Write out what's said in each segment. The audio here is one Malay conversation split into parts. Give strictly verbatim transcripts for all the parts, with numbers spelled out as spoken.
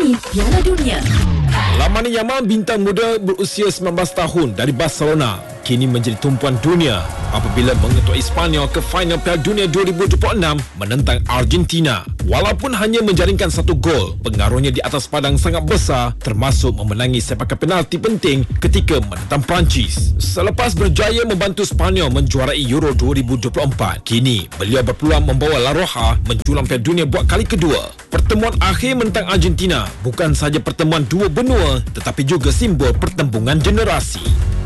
Mengilami Piala Dunia. Lamine Yamal, bintang muda berusia sembilan belas tahun dari Barcelona, kini menjadi tumpuan dunia apabila mengetua Espanyol ke final Piala Dunia dua ribu dua puluh enam menentang Argentina. Walaupun hanya menjaringkan satu gol, pengaruhnya di atas padang sangat besar, termasuk memenangi sepakan penalti penting ketika menentang Perancis. Selepas berjaya membantu Spanyol menjuarai Euro dua ribu dua puluh empat, kini beliau berpeluang membawa La Roja menjulang Piala Dunia buat kali kedua. Pertemuan akhir menentang Argentina bukan sahaja pertemuan dua benua, tetapi juga simbol pertembungan generasi.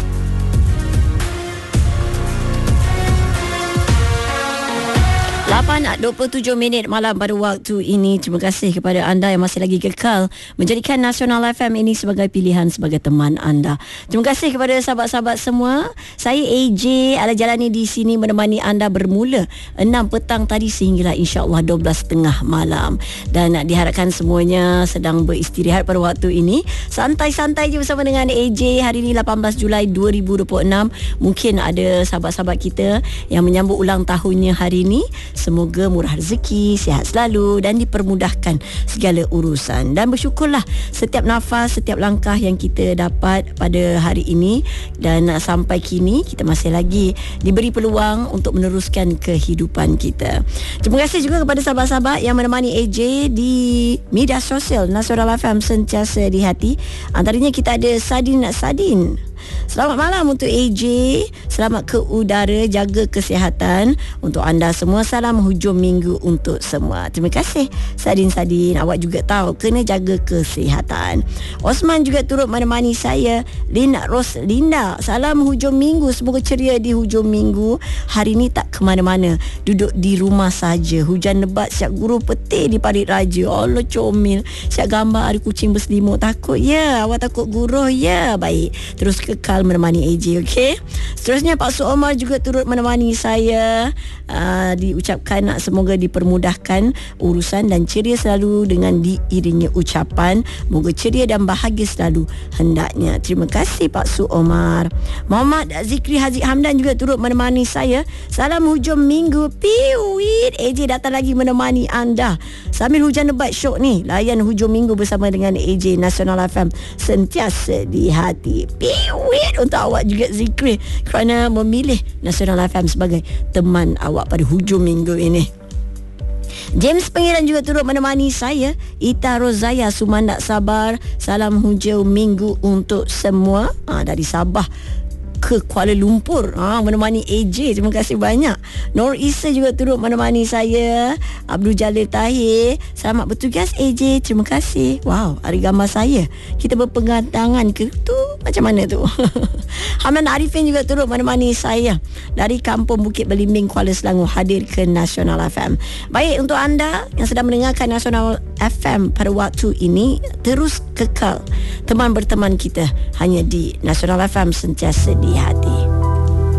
lapan dua puluh tujuh minit malam pada waktu ini. Terima kasih kepada anda yang masih lagi kekal menjadikan Nasional F M ini sebagai pilihan sebagai teman anda. Terima kasih kepada sahabat-sahabat semua. Saya A J ala jalani di sini menemani anda bermula enam petang tadi sehinggalah insya-Allah dua belas tiga puluh malam. Dan diharapkan semuanya sedang beristirahat pada waktu ini. Santai-santai je bersama dengan A J. Hari ini lapan belas Julai dua ribu dua puluh enam. Mungkin ada sahabat-sahabat kita yang menyambut ulang tahunnya hari ini. Semoga murah rezeki, sihat selalu dan dipermudahkan segala urusan. Dan bersyukurlah setiap nafas, setiap langkah yang kita dapat pada hari ini. Dan sampai kini kita masih lagi diberi peluang untuk meneruskan kehidupan kita. Terima kasih juga kepada sahabat-sahabat yang menemani A J di media sosial Nasional F M sentiasa di hati. Antaranya kita ada Sadin Sadin. Selamat malam untuk A J. Selamat ke udara, jaga kesihatan untuk anda semua. Salam hujung minggu untuk semua. Terima kasih Sadin-Sadin. Awak juga tahu kena jaga kesihatan. Osman juga turut menemani saya. Lina Roslinda, salam hujung minggu. Semoga ceria di hujung minggu. Hari ni tak ke mana-mana, duduk di rumah saja. Hujan lebat, siap guru petir di Parit Raja. Allah comel. Siap gambar ada kucing berselimut. Takut ya? Awak takut guruh ya? Baik, terus kekal menemani A J, okey? Seterusnya Pak Su Omar juga turut menemani saya. Uh, diucapkan semoga dipermudahkan urusan dan ceria selalu dengan diiringi ucapan moga ceria dan bahagia selalu hendaknya. Terima kasih Pak Su Omar. Muhammad Zikri Haziq Hamdan juga turut menemani saya. Salam hujung minggu. Piwit, A J datang lagi menemani anda sambil hujan lebat syok ni. Layan hujung minggu bersama dengan A J Nasional F M sentiasa di hati. Piwit untuk awak juga Zikri kerana memilih Nasional F M sebagai teman awak pada hujung minggu ini. James Pengiran juga turut menemani saya. Ita Rozaya Sumandak Sabar, salam hujung minggu untuk semua. Ha, dari Sabah ke Kuala Lumpur, ha, menemani A J. Terima kasih banyak. Nur Isa juga turut menemani saya. Abdul Jalil Tahir, selamat bertugas A J. Terima kasih. Wow, ada gambar saya. Kita berpegang tangan ke tu? Macam mana tu? Hamdan Arifin juga turut menemani saya dari Kampung Bukit Belimbing, Kuala Selangor, hadir ke Nasional F M. Baik, untuk anda yang sedang mendengarkan Nasional F M pada waktu ini, terus kekal teman berteman kita hanya di Nasional F M sentiasa di hati.